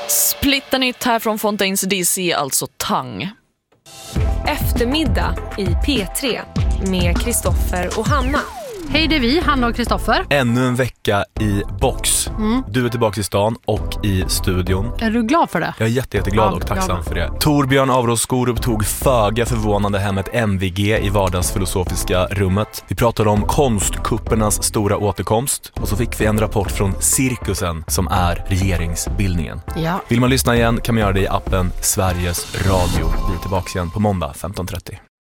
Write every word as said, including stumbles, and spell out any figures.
Splitternytt här från Fontaines D C, alltså Tang. Eftermiddag i P tre med Kristoffer och Hanna. Hej, det är vi, Hanna och Kristoffer. Ännu en vecka i box. Mm. Du är tillbaka i stan och i studion. Är du glad för det? Jag är jätte, jätteglad ja, och tacksam glad. för det. Torbjörn Avros Skorup tog föga förvånande hem ett M V G i vardagsfilosofiska rummet. Vi pratade om konstkuppernas stora återkomst och så fick vi en rapport från cirkusen som är regeringsbildningen. Ja. Vill man lyssna igen kan man göra det i appen Sveriges Radio. Vi är tillbaka igen på måndag femton trettio.